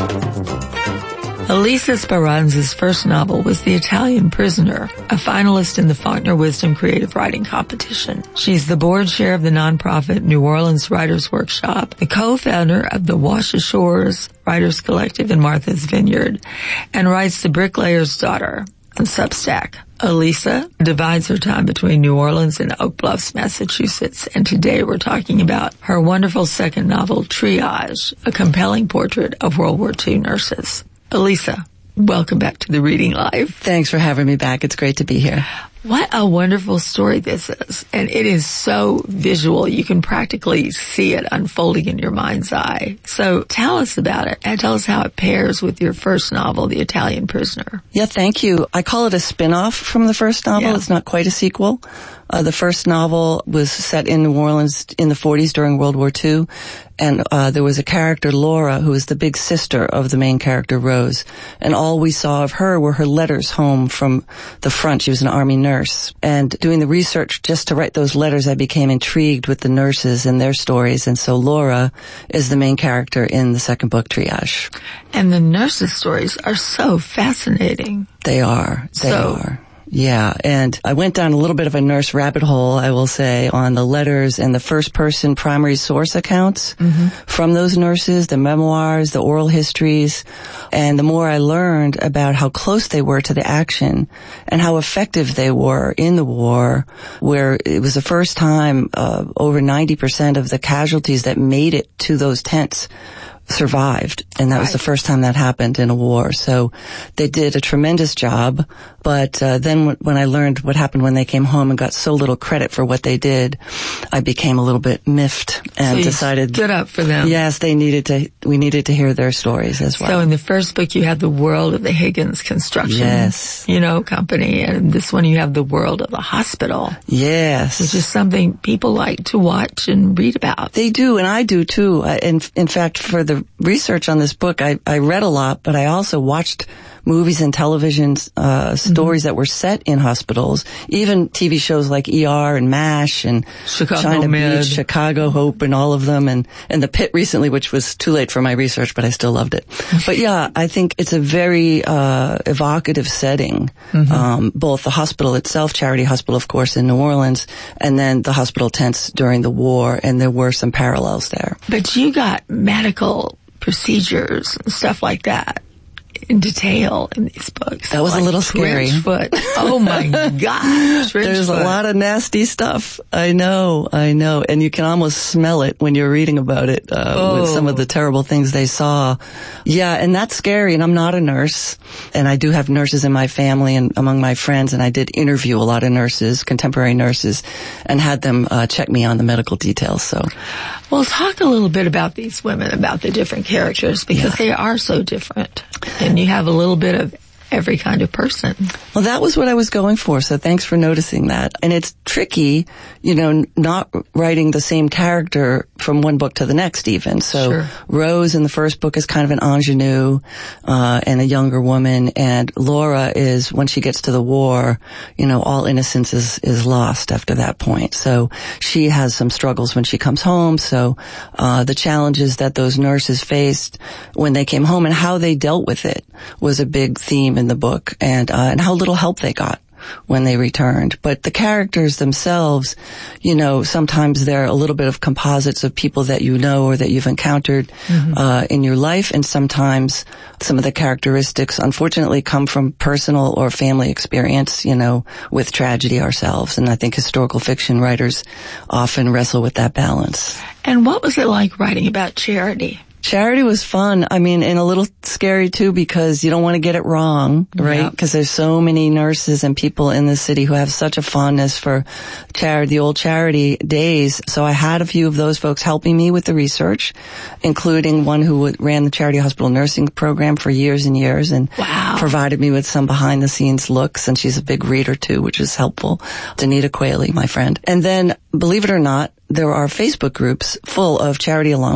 Elisa Speranza's first novel was The Italian Prisoner, a finalist in the Faulkner Wisdom Creative Writing Competition. She's the board chair of the nonprofit New Orleans Writers Workshop, the co-founder of the Wash Ashores Writers Collective in Martha's Vineyard, and writes The Bricklayer's Daughter on Substack. Elisa divides her time between New Orleans and Oak Bluffs, Massachusetts, and today we're talking about her wonderful second novel, Triage, a compelling portrait of World War II nurses. Elisa, welcome back to the Reading Life. Thanks for having me back. It's great to be here. What a wonderful story this is. And it is so visual. You can practically see it unfolding in your mind's eye. So tell us about it and tell us how it pairs with your first novel, The Italian Prisoner. Yeah, thank you. I call it a spin-off from the first novel. Yeah. It's not quite a sequel. The first novel was set in New Orleans in the 40s during World War II. And there was a character, Laura, who was the big sister of the main character, Rose. And all we saw of her were her letters home from the front. She was an Army nurse. And doing the research just to write those letters, I became intrigued with the nurses and their stories. And so Laura is the main character in the second book, Triage. And the nurses' stories are so fascinating. They are. They are. Yeah, and I went down a little bit of a nurse rabbit hole, I will say, on the letters and the first-person primary source accounts from those nurses, the memoirs, the oral histories, and the more I learned about how close they were to the action and how effective they were in the war, where it was the first time over 90% of the casualties that made it to those tents survived, and that was the first time that happened in a war. So they did a tremendous job, but then when I learned what happened when they came home and got so little credit for what they did, I became a little bit miffed and so decided stood up for them. Yes, we needed to hear their stories as well. So in the first book you had the world of the Higgins construction company, and this one you have the world of the hospital. Yes. Which is something people like to watch and read about. They do, and I do too. In fact, for the research on this book, I read a lot, but I also watched movies and television stories that were set in hospitals, even TV shows like ER and MASH and China Beach, Chicago Hope, and all of them, and The Pit recently, which was too late for my research, but I still loved it. But yeah, I think it's a very evocative setting, both the hospital itself, Charity Hospital, of course, in New Orleans, and then the hospital tents during the war, and there were some parallels there. But you got medical procedures and stuff like that in detail in these books. That was a little scary. Trenchfoot. Oh my gosh. There's a lot of nasty stuff. I know. And you can almost smell it when you're reading about it, with some of the terrible things they saw. Yeah, and that's scary. And I'm not a nurse. And I do have nurses in my family and among my friends. And I did interview a lot of nurses, contemporary nurses, and had them check me on the medical details. So, well, talk a little bit about these women, about the different characters, because they are so different. And you have a little bit of every kind of person. Well, that was what I was going for, so thanks for noticing that. And it's tricky, not writing the same character from one book to the next even. So Rose in the first book is kind of an ingenue, and a younger woman, and Laura is, when she gets to the war, all innocence is lost after that point. So she has some struggles when she comes home, so the challenges that those nurses faced when they came home and how they dealt with it was a big theme in the book, and how little help they got when they returned. But the characters themselves, sometimes they're a little bit of composites of people that you know or that you've encountered in your life, and sometimes some of the characteristics unfortunately come from personal or family experience, with tragedy ourselves. And I think historical fiction writers often wrestle with that balance. And what was it like writing about Charity? Charity was fun. I mean, and a little scary too, because you don't want to get it wrong, right? Because there's so many nurses and people in the city who have such a fondness for the old Charity days. So I had a few of those folks helping me with the research, including one who ran the Charity Hospital nursing program for years and years, and provided me with some behind the scenes looks. And she's a big reader too, which is helpful. Danita Quayle, my friend. And then, believe it or not, there are Facebook groups full of Charity alums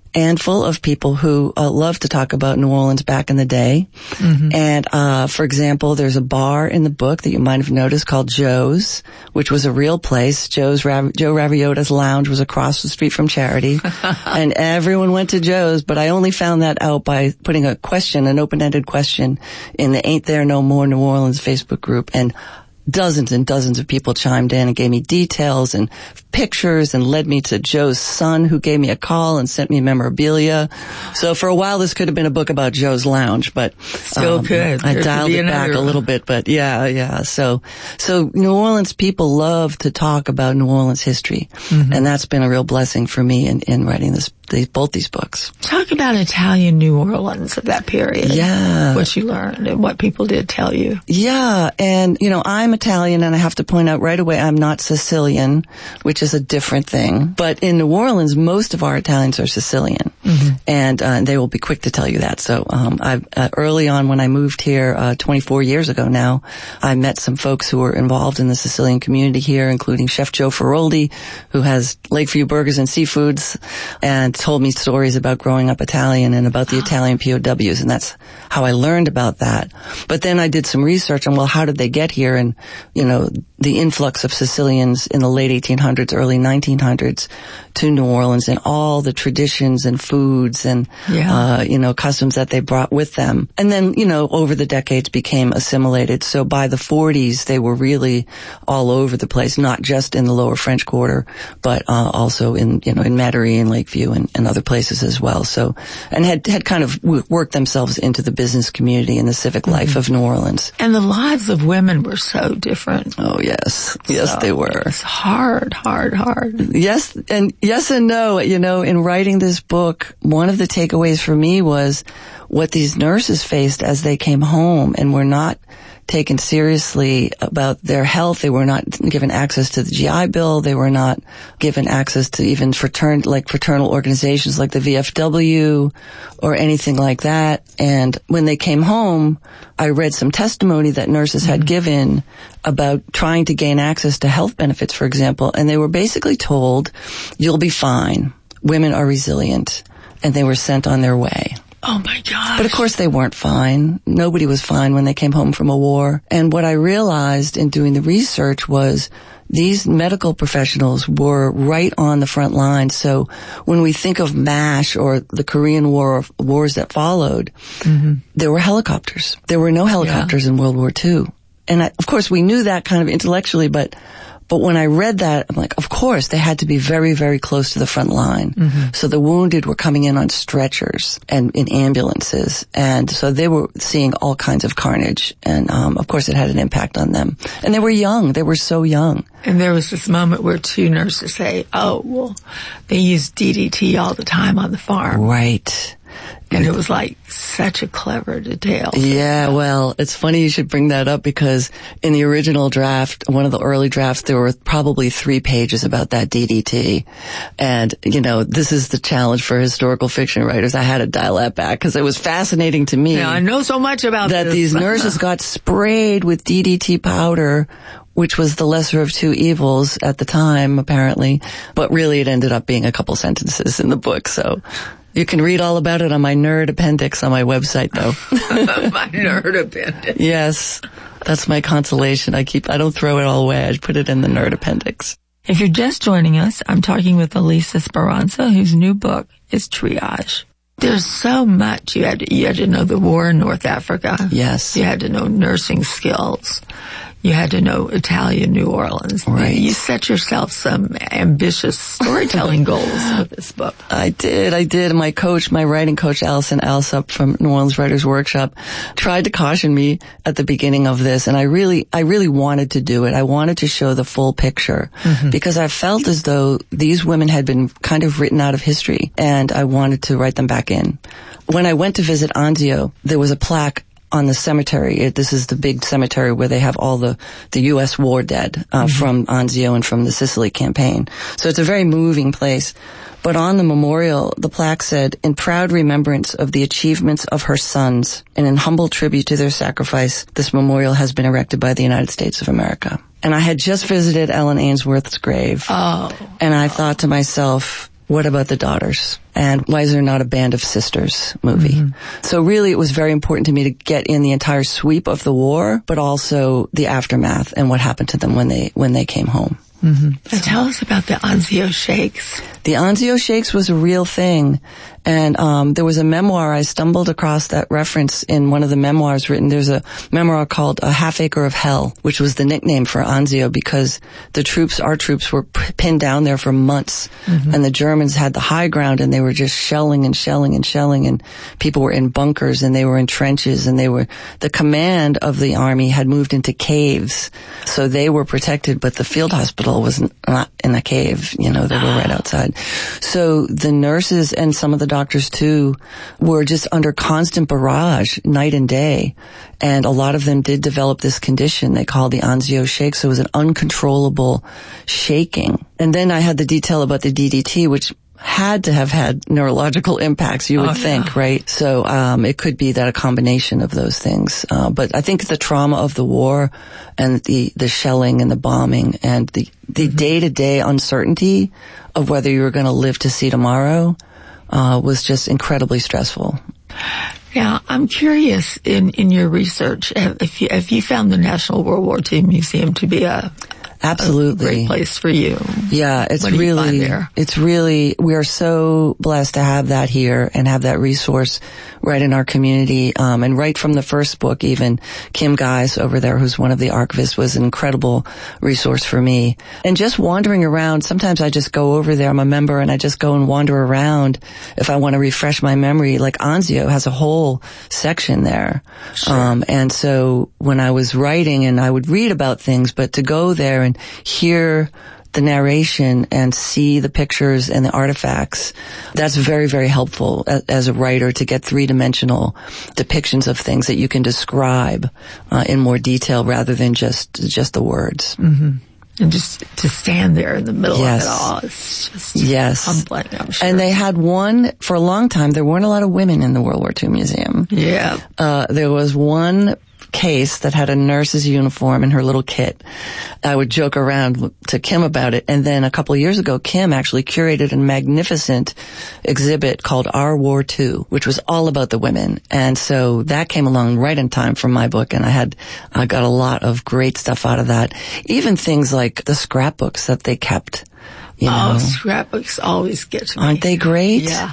and full of people who love to talk about New Orleans back in the day. Mm-hmm. And, for example, there's a bar in the book that you might have noticed called Joe's, which was a real place. Joe Raviota's Lounge was across the street from Charity. And everyone went to Joe's, but I only found that out by putting an open-ended question in the Ain't There No More New Orleans Facebook group. And dozens and dozens of people chimed in and gave me details and pictures and led me to Joe's son, who gave me a call and sent me memorabilia. So for a while, this could have been a book about Joe's Lounge, but still could. I dialed it back a little bit, but yeah. So New Orleans people love to talk about New Orleans history, mm-hmm. and that's been a real blessing for me in writing both these books. Talk about Italian New Orleans of that period. Yeah. What you learned and what people did tell you. Yeah. And, I'm Italian, and I have to point out right away I'm not Sicilian, which is a different thing. But in New Orleans, most of our Italians are Sicilian. Mm-hmm. And they will be quick to tell you that. So early on when I moved here 24 years ago now, I met some folks who were involved in the Sicilian community here, including Chef Joe Feroldi, who has Lakeview Burgers and Seafoods, and told me stories about growing up Italian and about the Italian POWs, and that's how I learned about that. But then I did some research on, how did they get here? And, the influx of Sicilians in the late 1800s, early 1900s to New Orleans, and all the traditions and foods and, customs that they brought with them. And then, over the decades became assimilated. So by the 40s, they were really all over the place, not just in the Lower French Quarter, but also in Metairie and Lakeview and other places as well. So, and had kind of worked themselves into the business community and the civic life of New Orleans. And the lives of women were so different. Oh, yes. Yes, they were. It's hard. Yes and no. In writing this book, one of the takeaways for me was what these nurses faced as they came home and were not taken seriously about their health. They were not given access to the GI Bill. They were not given access to even fraternal organizations like the VFW or anything like that. And when they came home, I read some testimony that nurses had given about trying to gain access to health benefits, for example, and they were basically told, you'll be fine. Women are resilient. And they were sent on their way. Oh my gosh. But of course they weren't fine. Nobody was fine when they came home from a war. And what I realized in doing the research was these medical professionals were right on the front lines. So when we think of MASH or the Korean War or wars that followed, there were helicopters. There were no helicopters in World War II. And of course we knew that kind of intellectually, but when I read that, I'm like, of course, they had to be very, very close to the front line. So the wounded were coming in on stretchers and in ambulances. And so they were seeing all kinds of carnage. And, of course, it had an impact on them. And they were young. They were so young. And there was this moment where two nurses say, they use DDT all the time on the farm. Right. And it was like such a clever detail. Yeah, well, it's funny you should bring that up because in the original draft, one of the early drafts, there were probably 3 pages about that DDT. And, this is the challenge for historical fiction writers. I had to dial that back because it was fascinating to me. Yeah, I know so much about that these nurses got sprayed with DDT powder, which was the lesser of two evils at the time, apparently. But really it ended up being a couple sentences in the book, so you can read all about it on my nerd appendix on my website, though. My nerd appendix. Yes, that's my consolation. I don't throw it all away. I put it in the nerd appendix. If you're just joining us, I'm talking with Elisa Speranza, whose new book is Triage. There's so much. You had to know the war in North Africa. Yes. You had to know nursing skills. You had to know Italian New Orleans. Right. You set yourself some ambitious storytelling goals with this book. I did. My writing coach, Allison Alsop from New Orleans Writers Workshop, tried to caution me at the beginning of this, and I really wanted to do it. I wanted to show the full picture because I felt as though these women had been kind of written out of history, and I wanted to write them back in. When I went to visit Anzio, there was a plaque on the cemetery. This is the big cemetery where they have all the U.S. war dead from Anzio and from the Sicily campaign. So it's a very moving place. But on the memorial, the plaque said, "In proud remembrance of the achievements of her sons and in humble tribute to their sacrifice, this memorial has been erected by the United States of America." And I had just visited Ellen Ainsworth's grave. And I thought to myself, what about the daughters? And why is there not a Band of Sisters movie? Mm-hmm. So really it was very important to me to get in the entire sweep of the war, but also the aftermath and what happened to them when they came home. Mm-hmm. So tell us about the Anzio Shakes. The Anzio Shakes was a real thing. And there was a memoir, I stumbled across that reference in one of the memoirs written. There's a memoir called A Half Acre of Hell, which was the nickname for Anzio because our troops were pinned down there for months. Mm-hmm. And the Germans had the high ground and they were just shelling and people were in bunkers and they were in trenches and the command of the army had moved into caves. So they were protected, but the field hospital was not in a cave, they were right outside. So the nurses and some of the doctors too were just under constant barrage night and day. And a lot of them did develop this condition they called the Anzio shake. So it was an uncontrollable shaking. And then I had the detail about the DDT, which had to have had neurological impacts, you would think, right? So it could be that a combination of those things. But I think the trauma of the war and the shelling and the bombing and the day-to-day uncertainty of whether you were going to live to see tomorrow was just incredibly stressful. Yeah, I'm curious in your research, have you found the National World War II Museum to be absolutely a great place for you? Yeah, it's really, we are so blessed to have that here and have that resource right in our community. And right from the first book, even Kim Geis over there, who's one of the archivists, was an incredible resource for me. And just wandering around, sometimes I just go over there, I'm a member, and I just go and wander around if I want to refresh my memory. Like Anzio has a whole section there. Sure. And so when I was writing and I would read about things, but to go there and hear the narration and see the pictures and the artifacts, that's very, very helpful as a writer to get three-dimensional depictions of things that you can describe in more detail rather than just the words. Mm-hmm. And just to stand there in the middle of it all, it's just humbling, I'm sure. And they had for a long time, there weren't a lot of women in the World War II Museum. Yeah. There was one case that had a nurse's uniform and her little kit. I would joke around to Kim about it. And then a couple of years ago, Kim actually curated a magnificent exhibit called Our War II, which was all about the women. And so that came along right in time for my book. And I got a lot of great stuff out of that. Even things like the scrapbooks that they kept. Scrapbooks always get me. Aren't they great? Yeah.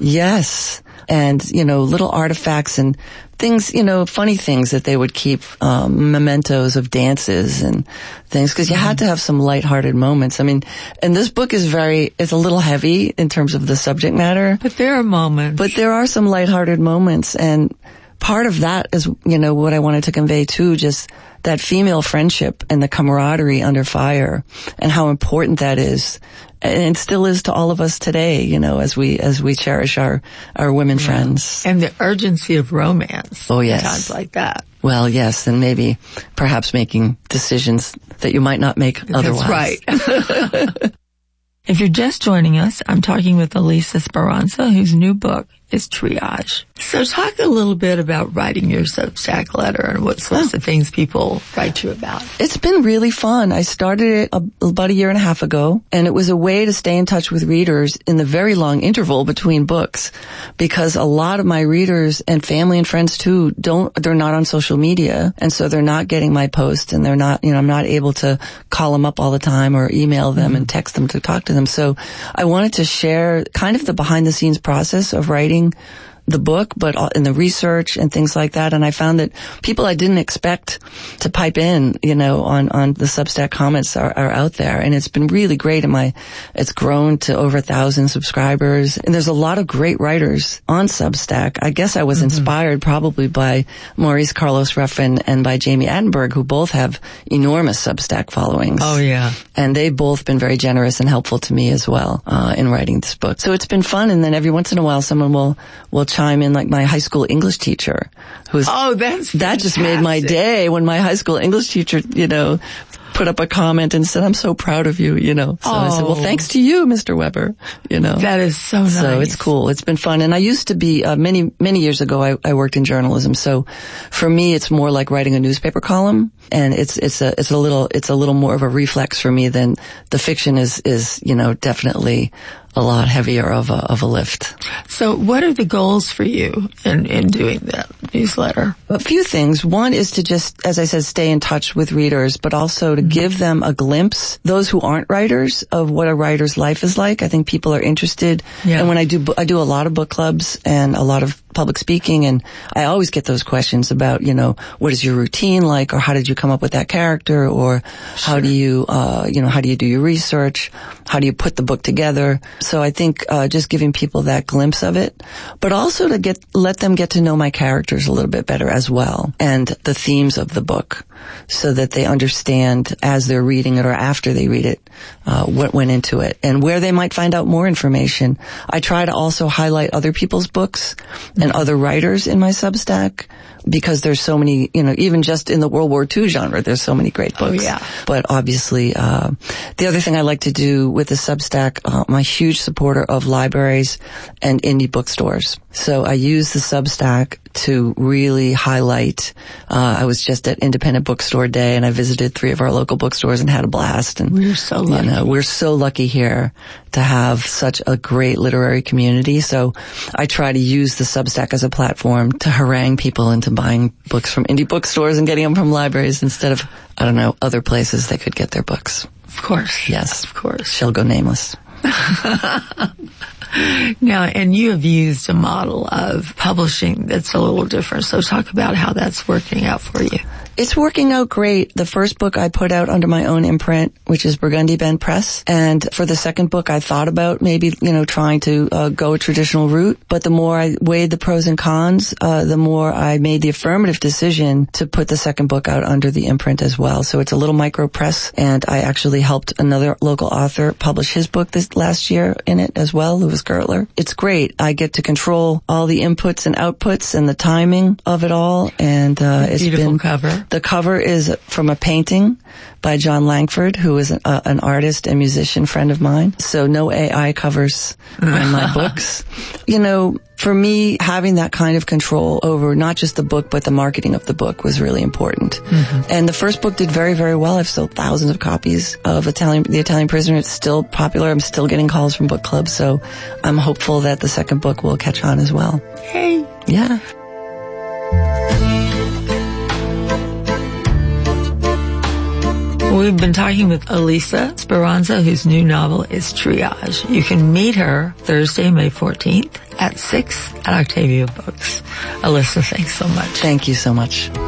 Yes. And, little artifacts and things, funny things that they would keep, mementos of dances and things, because you had to have some lighthearted moments. I mean, and this book is it's a little heavy in terms of the subject matter. But there are moments. But there are some lighthearted moments, and part of that is, what I wanted to convey too, just that female friendship and the camaraderie under fire and how important that is. And it still is to all of us today, as we cherish our women friends. And the urgency of romance. Oh, yes. In times like that. Well, yes, and maybe perhaps making decisions that you might not make otherwise. That's right. If you're just joining us, I'm talking with Elise Esperanza, whose new book is Triage. So talk a little bit about writing your Substack letter and what sorts of things people write you about. It's been really fun. I started it about a year and a half ago, and it was a way to stay in touch with readers in the very long interval between books, because a lot of my readers and family and friends too they're not on social media, and so they're not getting my posts, and they're not, I'm not able to call them up all the time or email them and text them to talk to them. So I wanted to share kind of the behind the scenes process of writing the book, but in the research and things like that. And I found that people I didn't expect to pipe in, on the Substack comments are out there. And it's been really great. It's grown to over 1,000 subscribers. And there's a lot of great writers on Substack. I guess I was inspired probably by Maurice Carlos Ruffin and by Jamie Attenberg, who both have enormous Substack followings. Oh, yeah. And they've both been very generous and helpful to me as well, in writing this book. So it's been fun. And then every once in a while someone will chime in, like my high school English teacher, that just made my day when my high school English teacher, put up a comment and said, "I'm so proud of you," So I said, "Well, thanks to you, Mr. Weber," That is so nice. So it's cool. It's been fun. And I used to be, many years ago, I worked in journalism. So for me, it's more like writing a newspaper column. And it's a little more of a reflex for me than the fiction is, definitely a lot heavier of a lift. So what are the goals for you in doing that newsletter? A few things. One is to just, as I said, stay in touch with readers, but also to give them a glimpse, those who aren't writers, of what a writer's life is like. I think people are interested. Yeah. And when I do a lot of book clubs and a lot of public speaking, and I always get those questions about, what is your routine like, or how did you come up with that character, or how do you, how do you do your research? How do you put the book together? So I think just giving people that glimpse of it, but also to let them get to know my characters a little bit better as well, and the themes of the book, so that they understand as they're reading it or after they read it what went into it and where they might find out more information. I try to also highlight other people's books and other writers in my Substack, because there's so many, even just in the World War II genre, there's so many great books. Oh, yeah. But obviously, the other thing I like to do with the Substack, I'm a huge supporter of libraries and indie bookstores. So I use the Substack to really highlight, I was just at Independent Bookstore Day and I visited 3 of our local bookstores and had a blast. And we're so lucky. We're so lucky here to have such a great literary community. So I try to use the Substack as a platform to harangue people into buying books from indie bookstores and getting them from libraries instead of, other places they could get their books. Of course. Yes. Of course. Shall go nameless. Now, and you have used a model of publishing that's a little different. So talk about how that's working out for you. It's working out great. The first book I put out under my own imprint, which is Burgundy Bend Press. And for the second book, I thought about maybe, trying to go a traditional route. But the more I weighed the pros and cons, the more I made the affirmative decision to put the second book out under the imprint as well. So it's a little micro press. And I actually helped another local author publish his book this last year in it as well, Louis Gertler. It's great. I get to control all the inputs and outputs and the timing of it all. And it's beautiful cover. The cover is from a painting by John Langford, who is an artist and musician friend of mine. So no AI covers on my books. For me, having that kind of control over not just the book, but the marketing of the book was really important. Mm-hmm. And the first book did very, very well. I've sold thousands of copies of The Italian Prisoner. It's still popular. I'm still getting calls from book clubs. So I'm hopeful that the second book will catch on as well. Hey. Yeah. We've been talking with Elisa Speranza, whose new novel is Triage. You can meet her Thursday, May 14th at 6 at Octavia Books. Elisa, thanks so much. Thank you so much.